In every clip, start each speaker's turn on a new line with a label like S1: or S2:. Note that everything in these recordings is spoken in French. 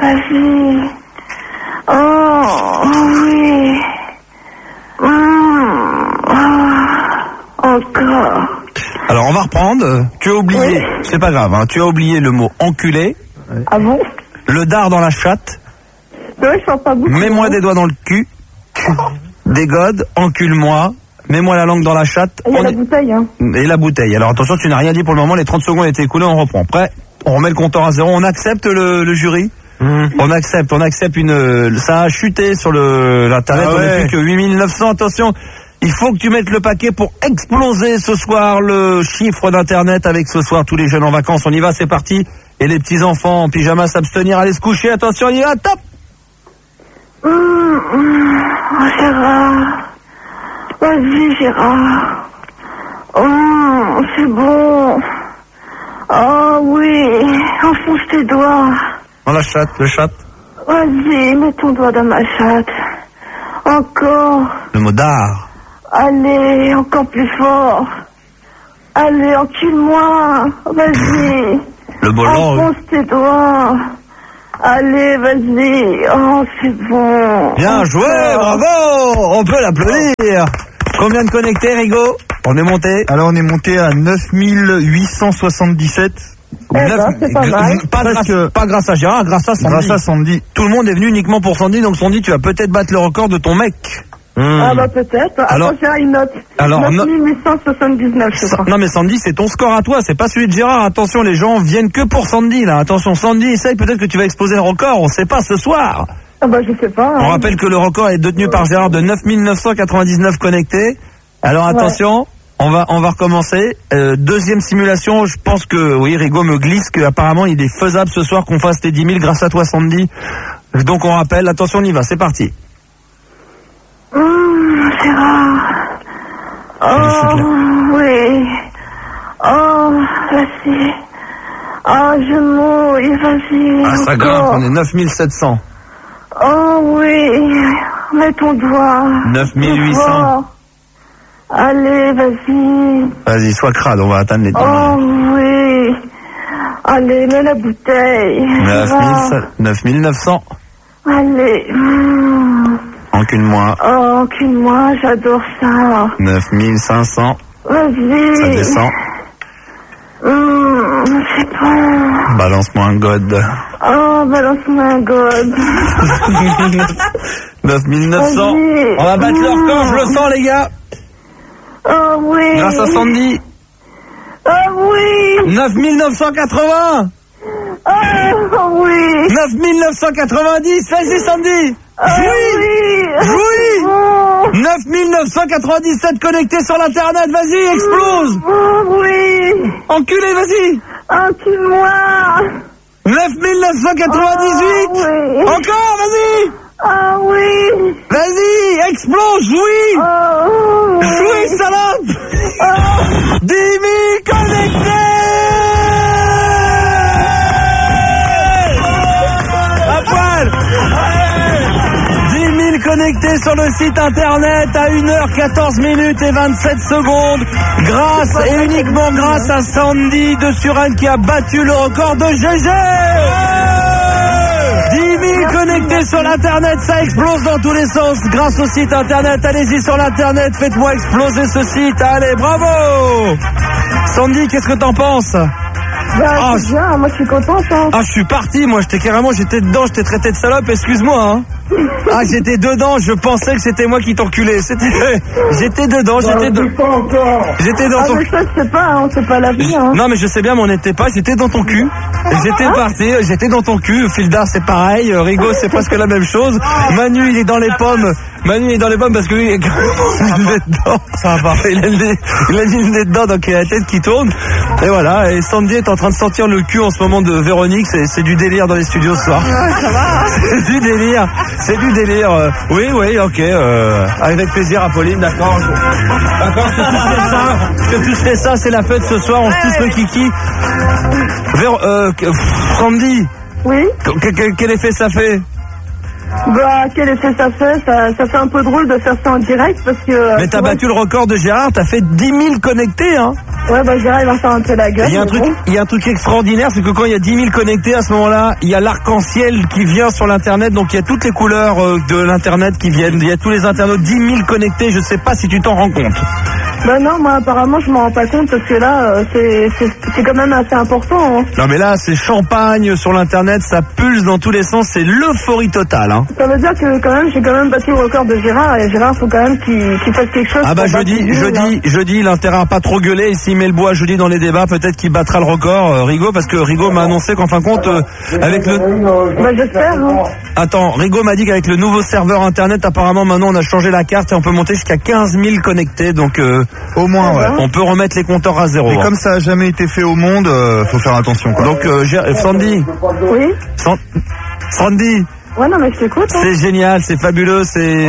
S1: vas-y. Oh, oui. Encore.
S2: Alors on va reprendre. Tu as oublié, c'est pas grave, hein, tu as oublié le mot enculé.
S1: Ah bon?
S2: Le dard dans la chatte.
S1: Ouais, je sens pas beaucoup.
S2: Mets-moi des doigts dans le cul. Dégode, encule-moi. Mets-moi la langue dans la chatte.
S1: Il y a la bouteille, hein.
S2: Et la bouteille. Alors attention, tu n'as rien dit pour le moment, les 30 secondes étaient écoulées, on reprend. Prêt? On remet le compteur à zéro, on accepte le jury. On accepte une... Ça a chuté sur l'internet, on n'est plus que 8900, attention. Il faut que tu mettes le paquet pour exploser ce soir le chiffre d'internet avec ce soir tous les jeunes en vacances. On y va, c'est parti. Et les petits enfants en pyjama s'abstenir, allez se coucher, attention, on y va, top.
S1: Gérard. Vas-y, Gérard. Oh, c'est bon. Oh oui, enfonce tes doigts.
S2: Dans la chatte, le chat.
S1: Vas-y, mets ton doigt dans ma chatte. Encore.
S2: Le mot d'art.
S1: Allez, encore plus fort. Allez, encule-moi. Vas-y.
S2: Le mot langue.
S1: Enfonce tes doigts. Allez, vas-y. Oh, c'est bon.
S2: Bien joué, bravo. On peut l'applaudir. Combien de connectés, Rigo? On est monté.
S3: Alors on est monté à 9877.
S1: C'est pas mal.
S2: Pas grâce à Gérard, grâce à Sandy.
S3: Grâce à Sandy.
S2: Tout le monde est venu uniquement pour Sandy, donc Sandy, tu vas peut-être battre le record de ton mec.
S1: Ah bah peut-être.
S2: Alors,
S1: attends, j'ai une note.
S2: alors,
S1: 9879, je crois.
S2: Non mais Sandy, c'est ton score à toi, c'est pas celui de Gérard. Attention, les gens viennent que pour Sandy là. Attention, Sandy, essaye, peut-être que tu vas exploser le record, on sait pas ce soir.
S1: Ah bah je sais pas.
S2: On rappelle que le record est détenu par Gérard de 9999 connectés. Alors attention, on va recommencer. Deuxième simulation, je pense que, oui, Rigo me glisse qu'apparemment il est faisable ce soir qu'on fasse les 10 000 grâce à toi Sandy. Donc on rappelle, attention, on y va, c'est parti.
S1: Gérard. Oh, oui. Oh, vas-y. Oh, je mouille, vas-y.
S2: Ah, ça grimpe, on est 9700.
S1: Oh, oui. Mets ton doigt.
S2: 9800.
S1: Allez, vas-y.
S2: Vas-y, sois crade, on va atteindre les 10 000.
S1: Oh, oui. Allez, mets la bouteille.
S2: 9900.
S1: Allez.
S2: Encule-moi.
S1: Oh, encule-moi, j'adore ça.
S2: 9500.
S1: Vas-y.
S2: Ça descend.
S1: C'est bon.
S2: Balance-moi un god.
S1: Oh, balance-moi un god.
S2: 9900.
S1: Vas-y.
S2: On va battre le record, je le sens les gars.
S1: Oh oui.
S2: Grâce à Sandy.
S1: Oh oui.
S2: 9980.
S1: Oh oui.
S2: 9990. Vas-y Sandy. Jouis. 9997 connectés sur l'internet. Vas-y, explose.
S1: Oh oui.
S2: Enculé, vas-y.
S1: Encule-moi.
S2: 9998.
S1: Oui.
S2: Encore, vas-y.
S1: Ah oui.
S2: Vas-y, explose, jouis. Jouis, salope. 10 000 connectés. À poil. 10 000 connectés sur le site internet à 1h14 minutes et 27 secondes. Grâce et uniquement grâce à Sandy de Suresnes qui a battu le record de GG. 10 000 connectés sur l'internet, ça explose dans tous les sens grâce au site internet. Allez-y sur l'internet, faites-moi exploser ce site. Allez, bravo. Sandy, qu'est-ce que t'en penses?
S1: C'est bien, moi je suis contente. Hein.
S2: Ah, je suis parti, moi j'étais dedans, je t'ai traité de salope, excuse-moi. Hein. Ah, j'étais dedans, je pensais que c'était moi qui t'enculais. J'étais dedans, j'étais dans ton
S1: mais ça, je sais pas, hein, c'est pas la vie. Hein.
S2: Non, mais je sais bien, mais on n'était pas, j'étais dans ton cul. J'étais parti, j'étais dans ton cul. Filda, c'est pareil. Rigo, c'est presque la même chose. Manu, il est dans les pommes. Parce que lui, il a le nez dedans. Ça va pas. Il a le nez dedans, donc il a la tête qui tourne. Et voilà. Et Sandy est en train de sentir le cul en ce moment de Véronique. C'est du délire dans les studios ce soir.
S1: Ça va.
S2: C'est du délire. Oui, ok. Avec plaisir, Apolline, d'accord. D'accord, que tu fais ça, c'est la fête ce soir. On se touche le kiki. Sandy.
S1: Oui.
S2: Quel effet ça fait?
S1: Bah, quel effet ça fait? Ça fait un peu drôle de faire ça en direct parce que...
S2: Mais t'as battu le record de Gérard, t'as fait 10 000 connectés, hein.
S1: Ouais, bah Gérard, il va faire un peu la gueule.
S2: Il y a un truc extraordinaire, c'est que quand il y a 10 000 connectés, à ce moment-là, il y a l'arc-en-ciel qui vient sur l'internet, donc il y a toutes les couleurs de l'internet qui viennent, il y a tous les internautes, 10 000 connectés, je sais pas si tu t'en rends compte.
S1: Bah non, moi apparemment je m'en rends pas compte parce que là, c'est quand même assez important. Hein.
S2: Non mais là, c'est champagne sur l'internet, ça pulse dans tous les sens, c'est l'euphorie totale. Hein.
S1: Ça veut dire que quand même, j'ai quand même battu le record de Gérard, et Gérard, faut quand même qu'il fasse quelque chose.
S2: Ah bah jeudi, il a intérêt à pas trop gueuler, et s'il met le bois jeudi dans les débats, peut-être qu'il battra le record, Rigaud, parce que Rigaud m'a annoncé qu'en fin de compte, avec le...
S1: Bah j'espère. Hein.
S2: Attends, Rigaud m'a dit qu'avec le nouveau serveur internet, apparemment maintenant on a changé la carte et on peut monter jusqu'à 15 000 connectés, donc
S3: au moins, ouais.
S2: On peut remettre les compteurs à zéro.
S3: Et comme ça a jamais été fait au monde, faut faire attention, quoi.
S2: Donc Sandy.
S1: Oui.
S2: Sandy.
S1: Ouais, non, mais je t'écoute. Hein.
S2: C'est génial, c'est fabuleux,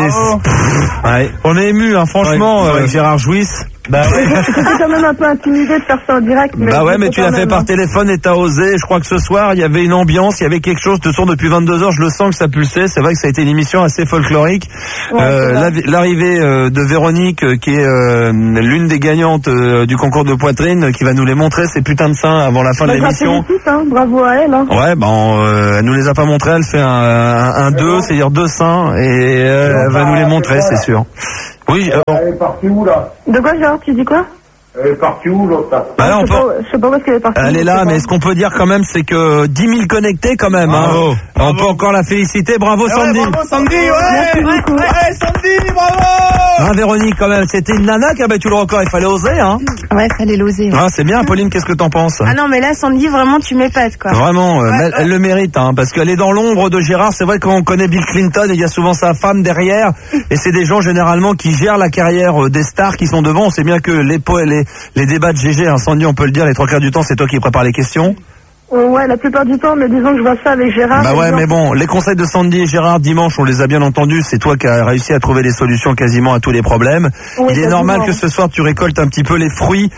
S2: ouais. On est ému, hein, franchement, Gérard Jouisse.
S1: Bah ouais. J'étais quand même un peu intimidé de faire ça en direct. Mais
S2: bah ouais, mais tu l'as fait par téléphone et t'as osé. Je crois que ce soir, il y avait une ambiance, il y avait quelque chose. De son depuis 22h, je le sens que ça pulsait. C'est vrai que ça a été une émission assez folklorique. Ouais, l'arrivée de Véronique, qui est l'une des gagnantes du concours de poitrine, qui va nous les montrer, ces putains de seins avant la fin de l'émission.
S1: Hein, bravo à elle. Hein.
S2: Ouais, elle nous les a pas montrés. Elle fait un 2, c'est-à-dire 2 seins, et elle va nous les montrer, c'est sûr. Oui.
S4: Elle est partie où, là?
S1: De quoi, Gérard, tu dis quoi?
S4: Elle est partie où, l'autre, là?
S2: Bah là,
S1: je sais pas où est-ce qu'elle est partie.
S2: Elle est là, mais ce qu'on peut dire quand même, c'est que 10 000 connectés quand même. Bravo. Hein. On peut encore la féliciter. Bravo, Sandy.
S3: Bravo, Sandy, ouais, Sandy, bravo.
S2: Hein, Véronique, quand même, c'était une nana qui a battu le record. Il fallait oser, hein.
S5: Ouais, fallait l'oser. Ouais.
S2: Ah, c'est bien, Pauline, qu'est-ce que t'en penses?
S5: Ah non, mais là, Sandy, vraiment, tu m'épates, quoi.
S2: Vraiment, elle le mérite, hein, parce qu'elle est dans l'ombre de Gérard. C'est vrai qu'on connaît Bill Clinton et il y a souvent sa femme derrière. Et c'est des gens, généralement, qui gèrent la carrière des stars qui sont devant. On sait bien que les débats de GG, hein, Sandy, on peut le dire, les 3/4 du temps, c'est toi qui prépares les questions.
S1: Ouais, la plupart du temps, mais disons que je vois ça avec Gérard.
S2: Bah ouais, mais bon, les conseils de Sandy et Gérard dimanche, on les a bien entendus. C'est toi qui as réussi à trouver les solutions quasiment à tous les problèmes. Oui, il est normal que ce soir tu récoltes un petit peu les fruits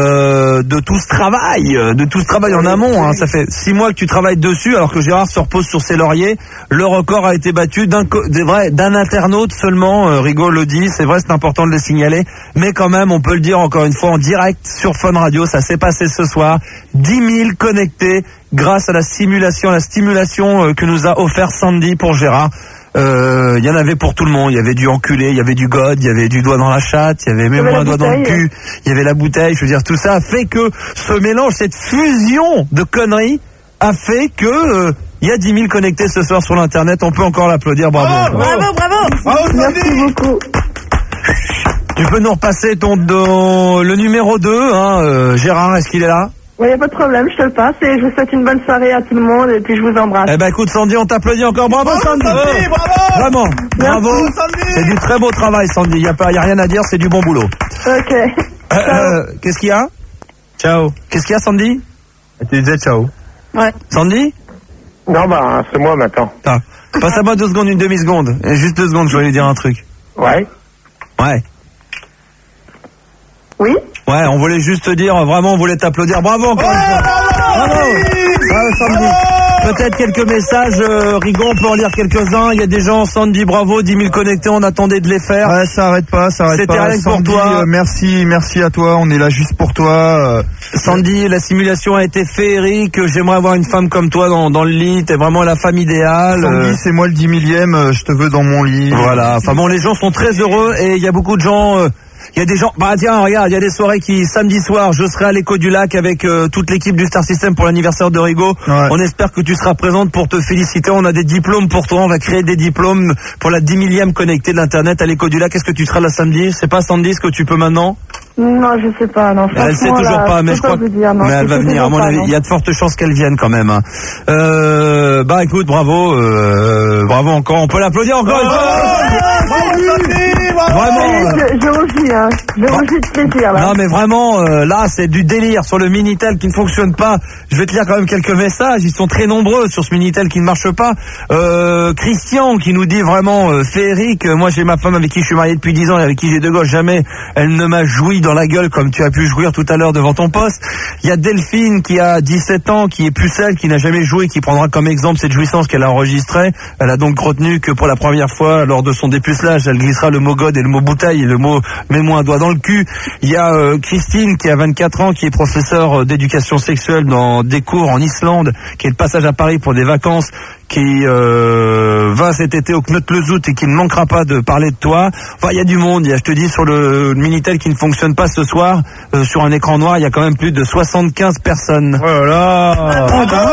S2: de tout ce travail en amont. Hein. Ça fait 6 mois que tu travailles dessus, alors que Gérard se repose sur ses lauriers. Le record a été battu d'un internaute seulement. Rigaud le dit, c'est vrai, c'est important de le signaler. Mais quand même, on peut le dire encore une fois en direct sur Fun Radio, ça s'est passé ce soir. 10 000 connectés grâce à la stimulation que nous a offert Sandy pour Gérard. Il y en avait pour tout le monde. Il y avait du enculé, il y avait du god, il y avait du doigt dans la chatte, il y avait même un doigt dans le cul, il y avait la bouteille. Je veux dire, tout ça a fait que ce mélange, cette fusion de conneries a fait que il y a 10 000 connectés ce soir sur l'internet. On peut encore l'applaudir. Bravo.
S5: Bravo.
S1: Merci beaucoup.
S2: Tu peux nous repasser le numéro 2, hein, Gérard, est-ce qu'il est là?
S1: Oui, y a pas de problème, je te le passe et je vous souhaite une bonne soirée à tout le monde et puis je vous embrasse.
S2: Eh ben écoute Sandy, on t'applaudit encore. Bravo Sandy.
S3: Bravo.
S2: Vraiment. Bravo.
S3: Sandy.
S2: C'est du très beau travail Sandy, y a rien à dire, c'est du bon boulot.
S1: OK.
S2: Qu'est-ce qu'il y a? Ciao. Qu'est-ce qu'il y a Sandy?
S3: Tu disais ciao.
S5: Ouais.
S2: Sandy?
S4: Non, bah, c'est moi maintenant.
S2: Ah. Passe à moi 2 secondes, une demi-seconde. Juste 2 secondes, je voulais lui dire un truc.
S4: Ouais.
S2: Ouais.
S1: Oui?
S2: Ouais, on voulait juste te dire, vraiment, on voulait t'applaudir. Bravo encore une fois. Bravo Sandy. Peut-être quelques messages, Rigaud, on peut en lire quelques-uns. Il y a des gens, Sandy, bravo, 10 000 connectés, on attendait de les faire.
S3: Ouais, ça arrête pas.
S2: C'était rien pour toi.
S3: Merci à toi, on est là juste pour toi.
S2: Sandy, la simulation a été féerique. J'aimerais avoir une femme comme toi dans le lit. T'es vraiment la femme idéale.
S3: Sandy, c'est moi le 10 000e, je te veux dans mon lit.
S2: Voilà. Enfin bon, les gens sont très heureux et il y a beaucoup de gens... Il y a des gens, bah tiens, regarde, il y a des soirées samedi soir, je serai à l'Écho du Lac avec toute l'équipe du Star System pour l'anniversaire de Rigaud. Ouais. On espère que tu seras présente pour te féliciter. On a des diplômes pour toi, on va créer des diplômes pour la 10 000e connectée de l'internet à l'Écho du Lac. Est-ce que tu seras là samedi? C'est pas Sandy ce que tu peux maintenant?
S1: Non, je sais pas, non.
S2: Elle sait toujours
S1: là,
S2: pas, mais je crois que mais elle va venir. À mon avis, il y a de fortes chances qu'elle vienne quand même. Hein. Bah écoute, bravo encore. On peut l'applaudir encore une fois.
S3: Bravo Sandy.
S5: bravo.
S2: Vraiment.
S1: Je rougis, hein. Je rougis de plaisir, là.
S2: Non mais vraiment, là c'est du délire sur le Minitel qui ne fonctionne pas. Je vais te lire quand même quelques messages, ils sont très nombreux sur ce Minitel qui ne marche pas. Christian qui nous dit vraiment féerique, moi j'ai ma femme avec qui je suis marié depuis 10 ans et avec qui j'ai 2 gosses, jamais elle ne m'a joui dans la gueule comme tu as pu jouir tout à l'heure devant ton poste. Il y a Delphine qui a 17 ans, qui est pucelle, qui n'a jamais joué, qui prendra comme exemple cette jouissance qu'elle a enregistrée. Elle a donc retenu que pour la première fois lors de son dépucelage, elle glissera le mot god et le mot bouteille et le mot mets-moi un doigt dans le cul. Il y a Christine qui a 24 ans, qui est professeure d'éducation sexuelle dans des cours en Islande, qui est de passage à Paris pour des vacances, qui va cet été au Knut-le-Zout et qui ne manquera pas de parler de toi. Enfin, il y a du monde. Il y a, je te dis, sur le Minitel qui ne fonctionne pas ce soir, sur un écran noir, il y a quand même plus de 75 personnes.
S3: Voilà.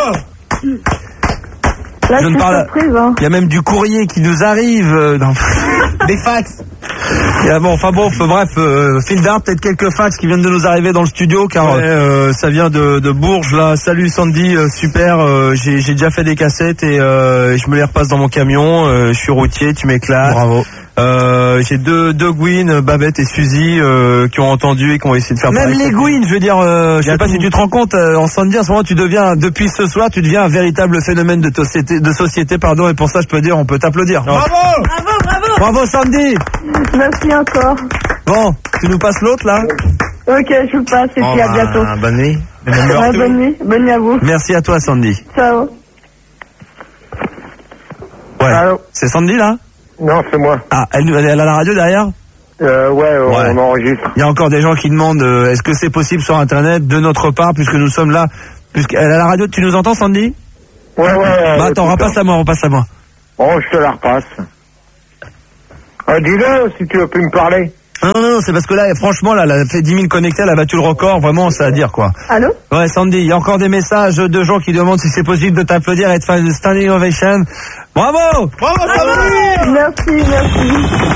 S1: Là,
S2: Je
S1: je
S2: ne
S1: suis
S2: parle-
S1: surprise, hein.
S2: Il y a même du courrier qui nous arrive, des fax. Et, bon, enfin bon, bref, fil d'art, peut-être quelques fax qui viennent de nous arriver dans le studio, car
S3: Ça vient de Bourges là. Salut Sandy, super. J'ai déjà fait des cassettes et je me les repasse dans mon camion. Je suis routier, tu m'éclates.
S2: bravo.
S3: J'ai deux Gwyn, Babette et Suzy, qui ont entendu et qui ont essayé de faire
S2: Même
S3: pareil.
S2: les Gwyn, je veux dire, je sais pas si tu te rends compte, en Sandy, en ce moment, tu deviens, depuis ce soir, tu deviens un véritable phénomène de société, pardon, et pour ça, je peux dire, on peut t'applaudir.
S3: Bravo.
S2: Bravo, Sandy!
S1: Merci encore.
S2: Bon, tu nous passes l'autre, là?
S1: Ok, je vous passe et puis à bientôt.
S3: Bonne nuit.
S1: Ouais, bonne nuit. Bonne nuit à vous.
S2: Merci à toi, Sandy.
S1: Ciao.
S2: Ouais.
S4: Allô?
S2: C'est Sandy, là?
S4: Non, c'est moi.
S2: Ah, elle a la radio derrière?
S4: Ouais, on enregistre.
S2: Il y a encore des gens qui demandent, est-ce que c'est possible sur Internet, de notre part, puisque nous sommes là, puisqu'elle a la radio, tu nous entends, Sandy?
S4: Ouais.
S2: Bah, attends, repasse à moi.
S4: Oh, je te la repasse. Dis-le, si tu veux plus me parler.
S2: Non, c'est parce que là, franchement, là, elle a fait 10 000 connectés, elle a battu le record, vraiment, ça à dire, quoi.
S1: Allô?
S2: Ouais, Sandy, il y a encore des messages de gens qui demandent si c'est possible de t'applaudir et de faire une standing ovation. Bravo!
S3: Bravo Sandy.
S1: Merci.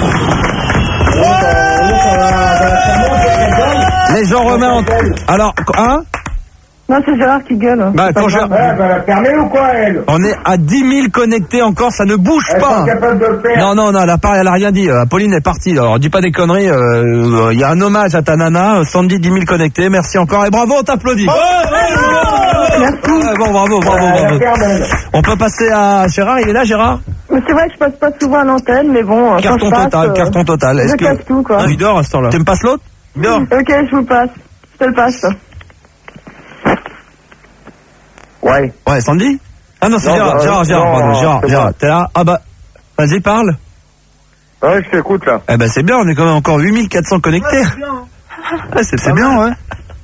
S2: Les gens remontent. Alors, hein?
S1: Non, c'est Gérard qui gueule.
S2: Bah,
S1: C'est pas
S2: quand
S1: grave.
S4: la fermer ou quoi, elle?
S2: on est à 10 000 connectés encore, ça ne bouge pas.
S4: capable de le faire.
S2: Non, elle a rien dit. Pauline est partie. Alors, dis pas des conneries. Il y a un hommage à ta nana. Sandy, 10 000 connectés. Merci encore. Et bravo, on t'applaudit.
S1: Merci.
S2: Ouais, bon, bravo. On peut passer à Gérard. Il est là, Gérard?
S1: Mais c'est vrai que je passe pas souvent à l'antenne, mais bon,
S2: Carton
S1: quand je passe,
S2: carton total.
S1: je casse tout, quoi.
S3: Il dort à ce temps-là.
S2: Tu me passes l'autre? Il dort.
S1: Ok, je vous passe. Je te le passe.
S4: Ouais.
S2: Ouais, Sandy? Ah non, c'est
S4: Non,
S2: Gérard,
S4: c'est
S2: Gérard.
S4: moi.
S2: T'es là? Ah bah, vas-y, parle.
S4: Ouais, je t'écoute, là.
S2: Eh ben, c'est bien, on est quand même encore 8400 connectés. Ouais, c'est bien, ouais.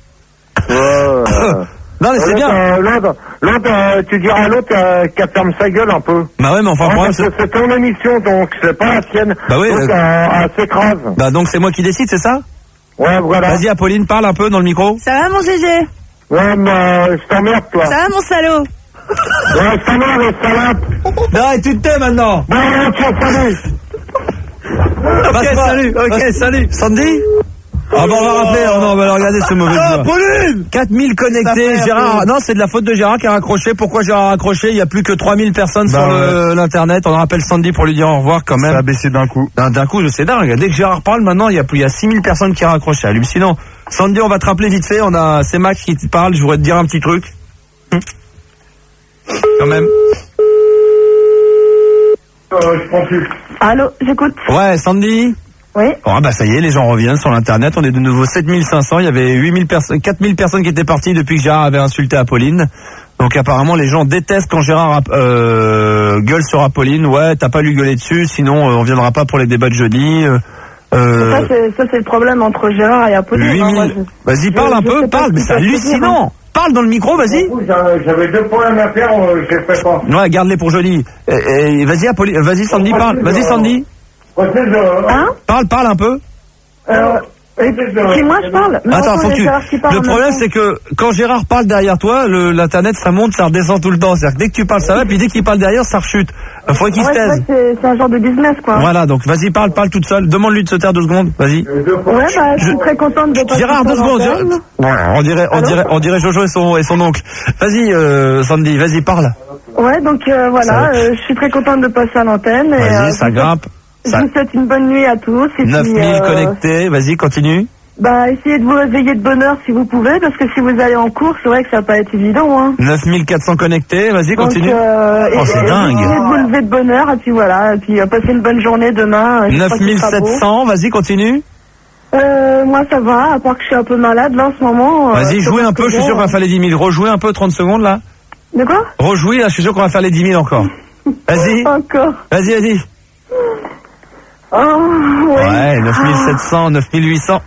S2: Non, mais c'est bien.
S4: L'autre, tu diras à l'autre qu'elle ferme sa gueule un peu.
S2: Bah ouais, mais enfin, le problème, c'est...
S4: C'est ton émission, donc c'est pas la tienne.
S2: Bah oui,
S4: Donc, elle s'écrase.
S2: Bah donc, c'est moi qui décide, c'est ça?
S4: Ouais, voilà.
S2: Vas-y, Apolline, parle un peu dans le micro.
S5: Ça va, mon GG?
S4: Ouais, mais je t'emmerde, toi.
S5: Ça va, mon salaud?
S4: Ouais, je t'emmerde, les salopes.
S2: Non, et tu te tais maintenant.
S4: Bon, tiens, salut.
S2: Ok, salut. Sandy? Ah bon, on va rappeler. Oh non, on va regarder ce mauvais jeu.
S3: Pauline.
S2: 4000 connectés, Gérard. Non, c'est de la faute de Gérard qui a raccroché. Pourquoi Gérard a raccroché? Il y a plus que 3000 personnes sur l'internet. On rappelle Sandy pour lui dire au revoir quand même.
S3: Ça a baissé d'un coup.
S2: D'un coup, c'est dingue. Dès que Gérard parle, maintenant, il y a 6000 personnes qui raccrochent. C'est hallucinant. Sandy, on va te rappeler vite fait. C'est Max qui te parle. Je voudrais te dire un petit truc. Quand même.
S4: Je prends plus.
S1: Allô, j'écoute.
S2: Ouais, Sandy.
S1: Oui.
S2: Bon, ah bah ça y est, les gens reviennent sur l'internet. On est de nouveau 7500. Il y avait 4000 personnes qui étaient parties depuis que Gérard avait insulté Apolline. Donc apparemment les gens détestent quand Gérard gueule sur Apolline. Ouais, t'as pas lui gueuler dessus, sinon on viendra pas pour les débats de jeudi.
S1: Ça, c'est le problème entre Gérard et Apolline.
S2: 8000. Vas-y, parle un peu, parle. Mais c'est hallucinant. Parle dans le micro, vas-y.
S4: J'avais 2 problèmes à faire, j'ai fait pas.
S2: Ouais, garde-les pour jeudi. Vas-y, Apolline, vas-y Sandy, parle. Vas-y Sandy.
S1: Hein?
S2: Parle un peu.
S1: Si moi je parle. Mais
S2: Attends,
S1: entends,
S2: faut que
S1: il y a Gérard qui parle
S2: Le
S1: en
S2: problème,
S1: même
S2: c'est que quand Gérard parle derrière toi, l'internet, ça monte, ça redescend tout le temps. C'est-à-dire que dès que tu parles, ça va, puis dès qu'il parle derrière, ça rechute. Faudrait qu'il se
S1: Ouais, c'est
S2: taise.
S1: vrai que c'est un genre de business, quoi.
S2: Voilà, donc vas-y, parle toute seule. Demande-lui de se taire 2 secondes. Vas-y.
S1: Ouais, bah, je suis très contente de passer
S2: Gérard, 2
S1: sur
S2: secondes.
S1: l'antenne.
S2: Ouais, on dirait Jojo et son oncle. Vas-y, Sandy, vas-y, parle.
S1: Ouais, donc voilà, je suis très contente de passer à l'antenne.
S2: Vas-y, ça grimpe.
S1: Je
S2: Ça-
S1: vous souhaite une bonne nuit à tous. Et
S2: 9000
S1: puis,
S2: connectés, vas-y, continue.
S1: Bah, essayez de vous réveiller de bonne heure si vous pouvez, parce que si vous allez en cours, c'est vrai que ça va pas être évident, hein.
S2: 9400 connectés, vas-y,
S1: Donc,
S2: continue. Oh, c'est dingue.
S1: Essayez de vous lever de bonne heure, et puis voilà, et puis passez une bonne journée demain. J'espère qu'il fera beau.
S2: 9700, vas-y, continue.
S1: Moi ça va, à part que je suis un peu malade là en ce moment.
S2: Vas-y, jouez un peu, je suis sûr qu'on va faire les 10 000. Rejouez un peu, 30 secondes là.
S1: De quoi?
S2: Rejouez, là, je suis sûr qu'on va faire les 10 000 encore. Vas-y,
S1: Encore.
S2: vas-y.
S1: Oh, oui.
S2: Ouais, 9700, 9800.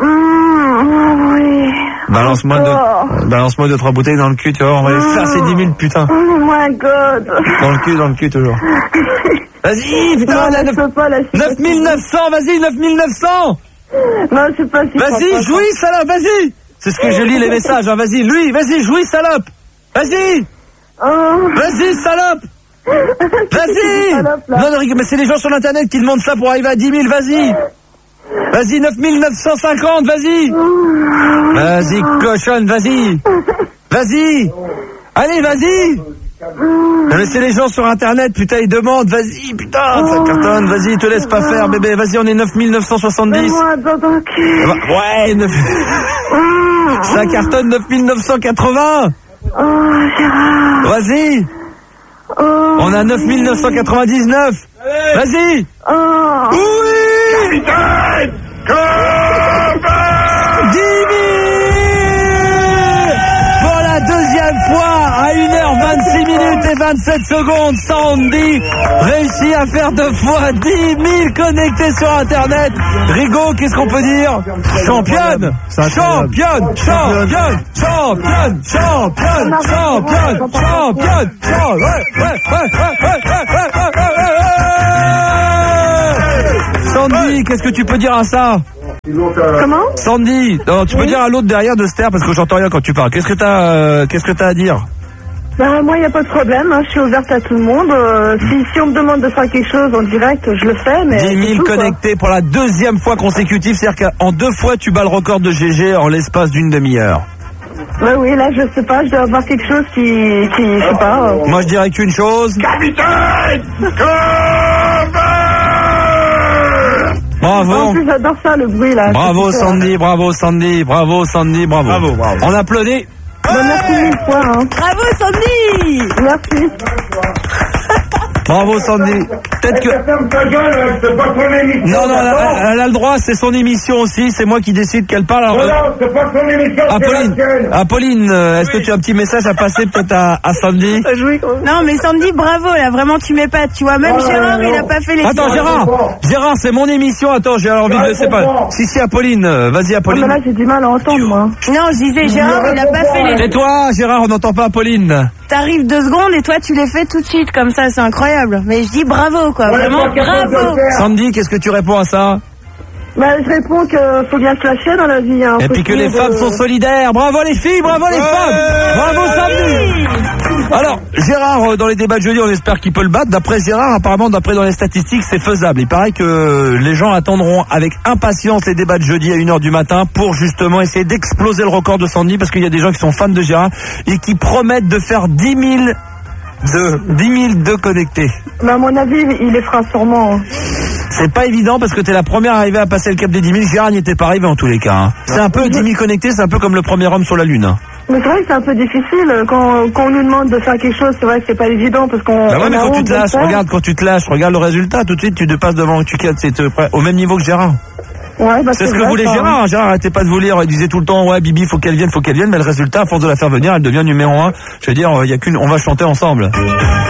S1: Oui.
S2: Balance-moi
S1: Encore.
S2: 2-3 bouteilles dans le cul, tu vois, on va faire ces 10 000, putain.
S1: Oh my god.
S2: Dans le cul toujours. Vas-y, putain,
S1: Non,
S2: là,
S1: je peux pas, là, c'est
S2: 9900, vas-y, 9900.
S1: Non, c'est pas si
S2: Vas-y,
S1: fort,
S2: jouis, salope, vas-y. C'est ce que je lis les messages, hein, vas-y, lui, vas-y, jouis, salope. Vas-y,
S1: Oh.
S2: vas-y, salope. Vas-y.
S1: Salope, là.
S2: Non, mais c'est les gens sur l'internet qui demandent ça pour arriver à 10 000, vas-y. Vas-y, 9950, vas-y. Vas-y, cochonne, vas-y. Vas-y. Allez, vas-y. Non, mais c'est les gens sur internet, putain, ils demandent, vas-y, putain, ça cartonne, vas-y, te laisse pas faire, bébé, vas-y, on est 9970.
S1: Moi, dans le cul.
S2: Ouais, ça cartonne 9980.
S1: Oh, Gérard.
S2: Vas-y,
S1: Oh.
S2: on a 9999. Vas-y.
S1: Oh.
S2: Oui. 10 000 pour la deuxième fois à 1h26 minutes et 27 secondes. Sandy réussit à faire 2 fois 10 000 connectés sur internet. Rigaud, qu'est-ce qu'on peut dire? Championne, championne, championne, championne, championne, championne, championne, Sandy, qu'est-ce que tu peux dire à ça?
S1: Comment?
S2: Sandy, non, tu peux dire à l'autre derrière de se taire parce que j'entends rien quand tu parles. Qu'est-ce que t'as à dire?
S1: Bah, moi, il n'y a pas de problème, hein. Je suis ouverte à tout le monde. Si on me demande de faire quelque chose en direct, je le fais, mais...
S2: 10
S1: c'est
S2: 000
S1: tout, quoi.
S2: connectés pour la deuxième fois consécutive, c'est-à-dire qu'en 2 fois tu bats le record de GG en l'espace d'une demi-heure.
S1: Ouais, oui, là, je sais pas, je dois avoir quelque chose qui je sais pas.
S2: Moi je dirais qu'une chose.
S4: Capitaine!
S2: Bravo.
S1: En plus, j'adore ça, le bruit, là.
S2: Bravo
S1: C'est super.
S2: Sandy, bravo Sandy, bravo Sandy, bravo.
S3: Bravo.
S2: On applaudit.
S1: Bah, merci mille fois, hein.
S5: Bravo Sandy.
S1: Merci.
S2: Bravo Sandy. Peut-être que...
S4: Ferme ta gueule, c'est pas ton émission.
S2: Non,
S4: d'accord?
S2: elle a le droit, c'est son émission aussi, c'est moi qui décide qu'elle parle. Alors,
S4: Non, c'est pas ton émission, c'est la tienne.
S2: Apolline, est-ce que tu as un petit message à passer peut-être à Sandy?
S5: Non mais Sandy, bravo là, vraiment tu m'épates, tu vois, même Gérard il a pas fait les...
S2: Attends Gérard, c'est mon émission, attends, j'ai envie de... C'est pas... Si, Apolline, vas-y
S1: Ah, mais
S2: Apolline.
S1: là, j'ai du mal à entendre, moi.
S5: Non, je disais Gérard il a pas fait les...
S2: Tais-toi Gérard, on n'entend pas Apolline.
S5: T'arrives 2 secondes et toi tu les fais tout de suite comme ça, c'est incroyable. Mais je dis bravo quoi, vraiment bravo.
S2: Sandy, qu'est-ce que tu réponds à ça?
S1: Bah, je réponds qu'il faut bien se lâcher dans la vie, hein.
S2: Et
S1: Faut
S2: puis que les
S1: essayer
S2: femmes
S1: de-
S2: sont solidaires. Bravo les filles, bravo les femmes. Bravo Sandy. Alors, Gérard, dans les débats de jeudi, on espère qu'il peut le battre. D'après Gérard, apparemment, d'après dans les statistiques, c'est faisable. Il paraît que les gens attendront avec impatience les débats de jeudi à 1h du matin pour justement essayer d'exploser le record de Sandy, parce qu'il y a des gens qui sont fans de Gérard et qui promettent de faire 10 000 de connectés.
S1: Bah, à mon avis, il les fera sûrement, hein.
S2: C'est pas évident parce que t'es la première arrivée à passer le cap des 10 000. Gérard n'y était pas arrivé en tous les cas, hein. C'est un peu 10 000 connectés, c'est un peu comme le premier homme sur la Lune, hein.
S1: Mais c'est vrai que c'est un peu difficile. Quand on nous demande de faire quelque chose, c'est vrai que c'est pas évident parce qu'on.
S2: Bah ouais,
S1: on
S2: mais
S1: a
S2: quand tu
S1: honte
S2: te
S1: de le
S2: lâches,
S1: faire.
S2: regarde le résultat, tout de suite tu te passes devant, tu casses, c'est au même niveau que Gérard.
S1: Ouais, bah,
S2: C'est ce que
S1: vrai,
S2: voulait
S1: ça,
S2: Gérard, hein. Gérard arrêtait pas de vous lire, il disait tout le temps, ouais, Bibi, faut qu'elle vienne, mais le résultat, à force de la faire venir, elle devient numéro 1. Je veux dire, il y a qu'une, on va chanter ensemble.